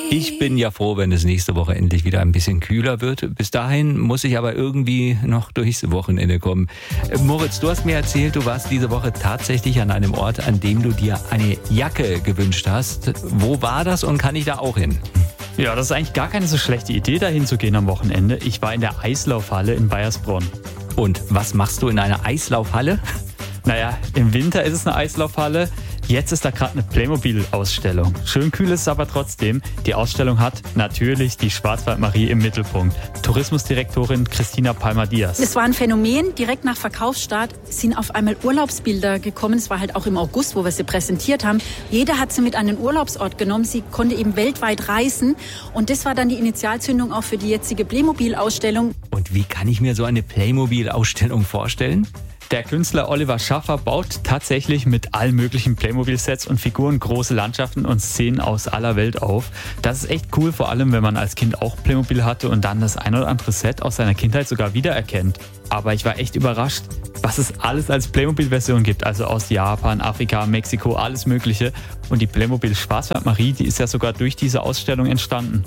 Ich bin ja froh, wenn es nächste Woche endlich wieder ein bisschen kühler wird. Bis dahin muss ich aber irgendwie noch durchs Wochenende kommen. Moritz, du hast mir erzählt, du warst diese Woche tatsächlich an einem Ort, an dem du dir eine Jacke gewünscht hast. Wo war das und kann ich da auch hin? Ja, das ist eigentlich gar keine so schlechte Idee, dahin zu gehen am Wochenende. Ich war in der Eislaufhalle in Baiersbronn. Und was machst du in einer Eislaufhalle? Naja, im Winter ist es eine Eislaufhalle. Jetzt ist da gerade eine Playmobil-Ausstellung. Schön kühl ist es aber trotzdem. Die Ausstellung hat natürlich die Schwarzwald-Marie im Mittelpunkt. Tourismusdirektorin Christina Palmer-Diaz. Es war ein Phänomen. Direkt nach Verkaufsstart sind auf einmal Urlaubsbilder gekommen. Es war halt auch im August, wo wir sie präsentiert haben. Jeder hat sie mit an den Urlaubsort genommen. Sie konnte eben weltweit reisen. Und das war dann die Initialzündung auch für die jetzige Playmobil-Ausstellung. Und wie kann ich mir so eine Playmobil-Ausstellung vorstellen? Der Künstler Oliver Schaffer baut tatsächlich mit allen möglichen Playmobil-Sets und Figuren große Landschaften und Szenen aus aller Welt auf. Das ist echt cool, vor allem wenn man als Kind auch Playmobil hatte und dann das ein oder andere Set aus seiner Kindheit sogar wiedererkennt. Aber ich war echt überrascht, was es alles als Playmobil-Version gibt. Also aus Japan, Afrika, Mexiko, alles Mögliche. Und die Playmobil Schwarzwald-Marie, die ist ja sogar durch diese Ausstellung entstanden.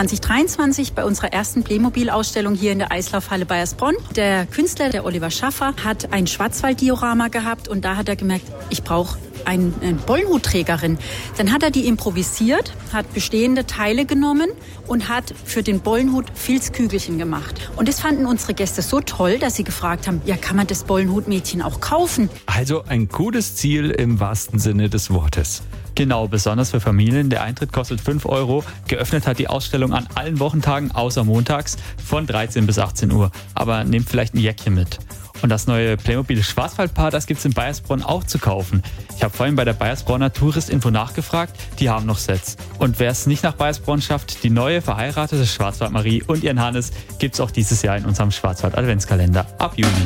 2023 bei unserer ersten Playmobil-Ausstellung hier in der Eislaufhalle Baiersbronn. Der Künstler, der Oliver Schaffer, hat ein Schwarzwald-Diorama gehabt und da hat er gemerkt, ich brauche eine Bollenhutträgerin. Dann hat er die improvisiert, hat bestehende Teile genommen und hat für den Bollenhut Filzkügelchen gemacht. Und das fanden unsere Gäste so toll, dass sie gefragt haben, ja, kann man das Bollenhutmädchen auch kaufen? Also ein cooles Ziel im wahrsten Sinne des Wortes. Genau, besonders für Familien. Der Eintritt kostet 5 €. Geöffnet hat die Ausstellung an allen Wochentagen außer montags von 13 bis 18 Uhr. Aber nehmt vielleicht ein Jäckchen mit. Und das neue Playmobil Schwarzwaldpaar, das gibt's in Baiersbronn auch zu kaufen. Ich habe vorhin bei der Baiersbronner Touristinfo nachgefragt, die haben noch Sets. Und wer es nicht nach Baiersbronn schafft, die neue verheiratete Schwarzwald-Marie und ihren Hannes gibt's auch dieses Jahr in unserem Schwarzwald-Adventskalender ab Juni.